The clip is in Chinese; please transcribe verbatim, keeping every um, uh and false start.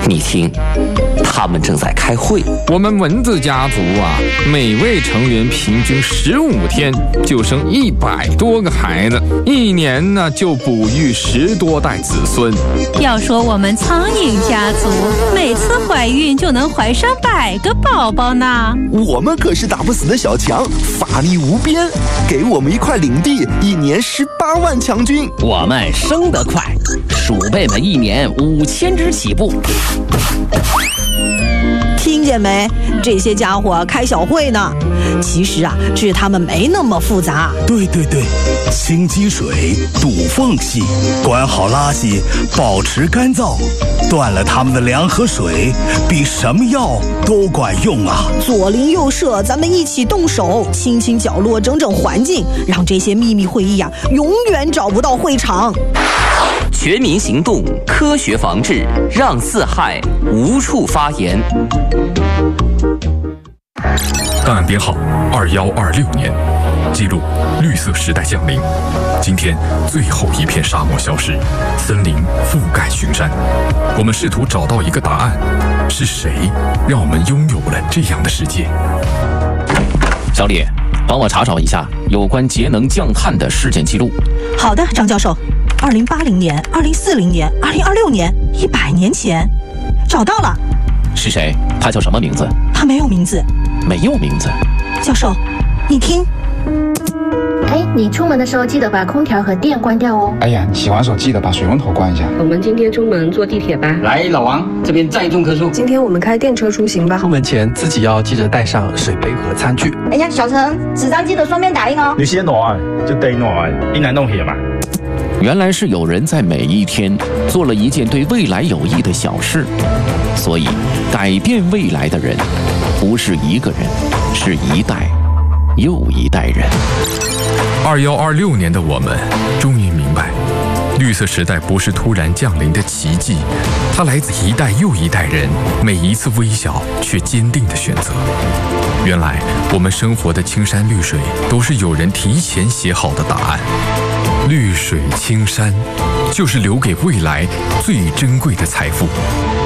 你听，他们正在开会。 我们蚊子家族啊，每位成员平均十五天就生一百多个孩子，一年呢就哺育十多代子孙。 要说我们苍蝇家族，每次怀孕就能怀上百个宝宝呢。 我们可是打不死的小强，法力无边，给我们一块领地，一年十八万强军。 我们生得快，鼠辈们一年五千只起步。 听见没？这些家伙开小会呢。其实啊，治他们没那么复杂。 对对对，清积水，堵缝隙，管好垃圾，保持干燥，断了他们的粮和水，比什么药都管用啊！ 左邻右舍，咱们一起动手，清清角落，整整环境，让这些秘密会议啊，永远找不到会场。 全民行动，科学防治，让四害无处发言。 档案编号二幺二六年，记录绿色时代降临。今天最后一片沙漠消失，森林覆盖群山。我们试图找到一个答案：是谁让我们拥有了这样的世界？ 小李，帮我查找一下有关节能降碳的事件记录。 好的，张教授。二零八零年、二零四零年、二零二六年，一百年前，找到了。 是谁？他叫什么名字？ 他没有名字。 没有名字。 教授，你听。 哎，你出门的时候记得把空调和电关掉哦。 哎呀，你洗完手记得把水龙头关一下。 我们今天出门坐地铁吧。 来，老王，这边载重棵树。 今天我们开电车出行吧。 出门前自己要记得带上水杯和餐具。 哎呀，小陈，纸张记得双边打印哦。 你先拿，就得拿，你来弄去嘛。 原来是有人在每一天做了一件对未来有益的小事，所以改变未来的人不是一个人，是一代又一代人。 二幺二六年的我们终于明白，绿色时代不是突然降临的奇迹，它来自一代又一代人每一次微小却坚定的选择。原来我们生活的青山绿水都是有人提前写好的答案。绿水青山，就是留给未来最珍贵的财富。